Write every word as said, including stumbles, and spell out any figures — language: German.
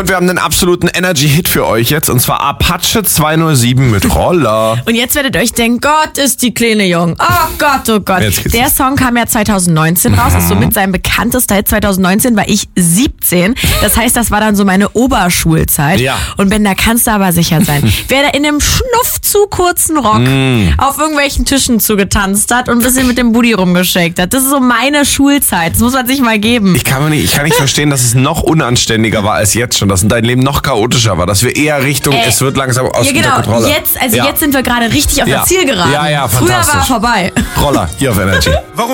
Und wir haben einen absoluten Energy-Hit für euch jetzt. Und zwar Apache zweihundertsieben mit Roller. Und jetzt werdet ihr euch denken, Gott, ist die kleine jung. Oh Gott, oh Gott. Der Song kam ja zwanzig neunzehn raus. Das ist somit sein bekanntester Hit. zwanzig neunzehn war ich siebzehn. Das heißt, das war dann so meine Oberschulzeit. Ja. Und Ben, da kannst du aber sicher sein, wer da in einem Schnuff zu kurzen Rock mm. auf irgendwelchen Tischen zugetanzt hat und ein bisschen mit dem Booty rumgeschakt hat. Das ist so meine Schulzeit. Das muss man sich mal geben. Ich kann, nicht, ich kann nicht verstehen, dass es noch unanständiger war als jetzt schon. Dass dein Leben noch chaotischer war. Dass wir eher Richtung, äh, es wird langsam aus ja, genau. Kontrolle. Jetzt, also ja. jetzt sind wir gerade richtig auf ja. der Zielgeraden. Ja, ja, Früher fantastisch. war vorbei. Roller, hier auf Energy. Warum?